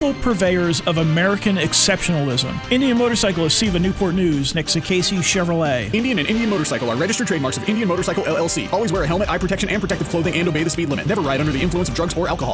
purveyors of American exceptionalism. Indian motorcyclists see the Newport News next to Casey Chevrolet. Indian and Indian Motorcycle are registered trademarks of Indian Motorcycle LLC. Always wear a helmet, eye protection, and protective clothing, and obey the speed limit. Never ride under the influence of drugs or alcohol.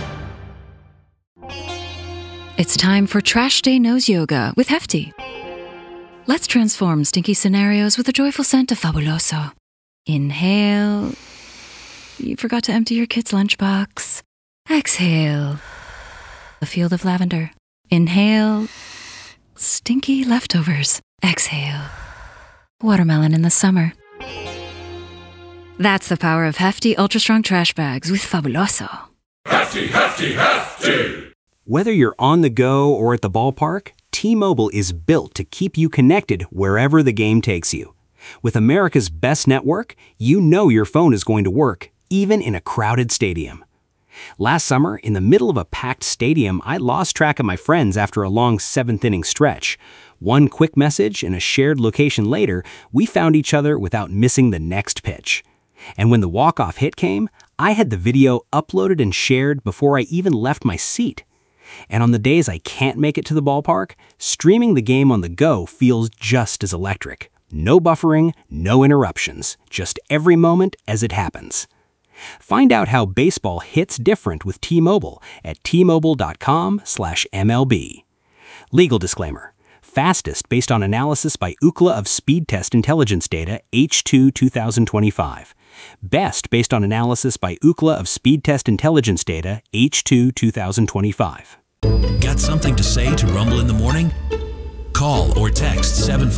It's time for Trash Day Nose Yoga with Hefty. Let's transform stinky scenarios with a joyful scent of Fabuloso. Inhale. You forgot to empty your kid's lunchbox. Exhale. A field of lavender. Inhale. Stinky leftovers. Exhale. Watermelon in the summer. That's the power of Hefty Ultra Strong Trash Bags with Fabuloso. Hefty, Hefty, Hefty! Whether you're on the go or at the ballpark, T-Mobile is built to keep you connected wherever the game takes you. With America's best network, you know your phone is going to work, even in a crowded stadium. Last summer, in the middle of a packed stadium, I lost track of my friends after a long seventh-inning stretch. One quick message and a shared location later, we found each other without missing the next pitch. And when the walk-off hit came, I had the video uploaded and shared before I even left my seat. And on the days I can't make it to the ballpark, streaming the game on the go feels just as electric. No buffering, no interruptions, just every moment as it happens. Find out how baseball hits different with T-Mobile at T-Mobile.com/MLB. Legal disclaimer. Fastest based on analysis by Ookla of Speed Test Intelligence Data H2 2025. Best based on analysis by Ookla of Speed Test Intelligence Data H2 2025. Got something to say to Rumble in the Morning? Call or text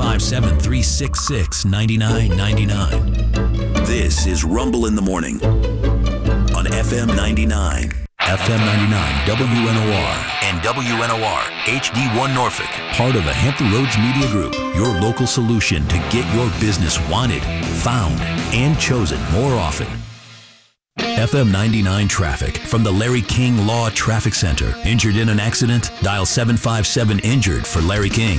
757-366-9999. This is Rumble in the Morning on FM 99, FM 99 WNOR, and WNOR HD1 Norfolk, part of the Hampton Roads Media Group, your local solution to get your business wanted, found, and chosen more often. FM 99 traffic from the Larry King Law Traffic Center. Injured in an accident? Dial 757-INJURED for Larry King.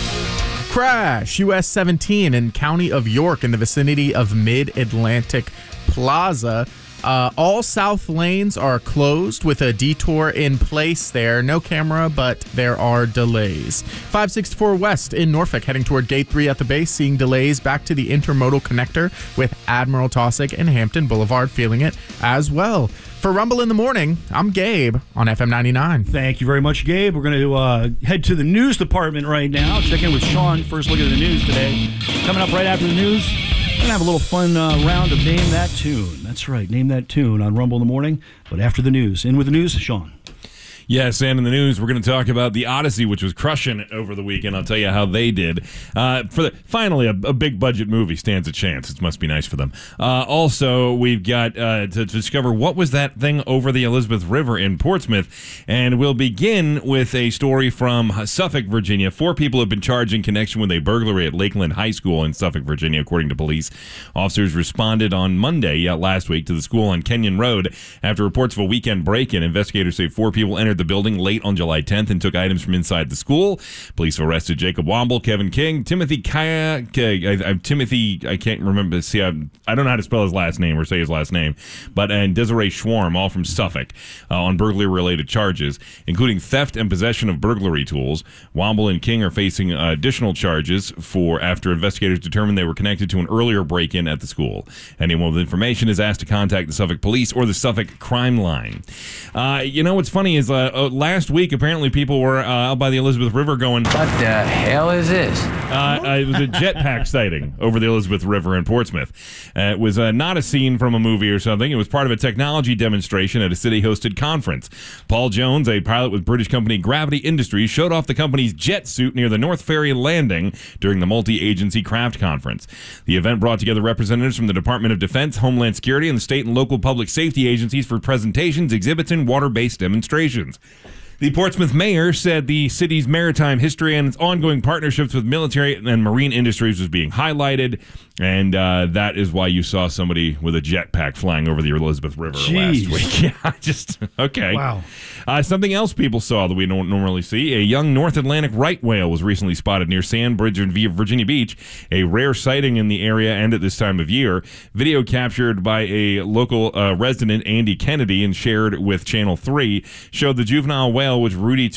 Crash, US 17 in County of York in the vicinity of Mid-Atlantic Plaza. All south lanes are closed with a detour in place there. No camera, but there are delays. 564 West in Norfolk, heading toward Gate 3 at the base, seeing delays back to the intermodal connector with Admiral Taussig and Hampton Boulevard, feeling it as well. For Rumble in the Morning, I'm Gabe on FM 99. Thank you very much, Gabe. We're going to head to the news department right now. Check in with Sean. First look at the news today. Coming up right after the news, we're going to have a little fun round of Name That Tune. That's right, Name That Tune on Rumble in the Morning. But after the news, in with the news, Sean. Yes, and in the news, we're going to talk about the Odyssey, which was crushing it over the weekend. I'll tell you how they did. Finally, a big budget movie stands a chance. It must be nice for them. Also, we've got to discover what was that thing over the Elizabeth River in Portsmouth, and we'll begin with a story from Suffolk, Virginia. 4 people have been charged in connection with a burglary at Lakeland High School in Suffolk, Virginia, according to police. Officers responded on Monday last week to the school on Kenyon Road after reports of a weekend break-in. Investigators say 4 people entered the building late on July 10th and took items from inside the school. Police arrested Jacob Womble, Kevin King, Timothy Kaya, Timothy, I can't remember, see, I don't know how to spell his last name or say his last name, and Desiree Schwarm, all from Suffolk, on burglary-related charges, including theft and possession of burglary tools. Womble and King are facing additional charges after investigators determined they were connected to an earlier break-in at the school. Anyone with information is asked to contact the Suffolk Police or the Suffolk Crime Line. You know what's funny is last week, apparently people were out by the Elizabeth River going, what the hell is this? It was a jetpack sighting over the Elizabeth River in Portsmouth. It was not a scene from a movie or something. It was part of a technology demonstration at a city-hosted conference. Paul Jones, a pilot with British company Gravity Industries, showed off the company's jet suit near the North Ferry landing during the multi-agency craft conference. The event brought together representatives from the Department of Defense, Homeland Security, and the state and local public safety agencies for presentations, exhibits, and water-based demonstrations. The Portsmouth mayor said the city's maritime history and its ongoing partnerships with military and marine industries was being highlighted, and that is why you saw somebody with a jetpack flying over the Elizabeth River last week. Yeah, okay. Wow. Something else people saw that we don't normally see. A young North Atlantic right whale was recently spotted near Sandbridge in Virginia Beach, a rare sighting in the area and at this time of year. Video captured by a local resident, Andy Kennedy, and shared with Channel 3, showed the juvenile whale, which Rudy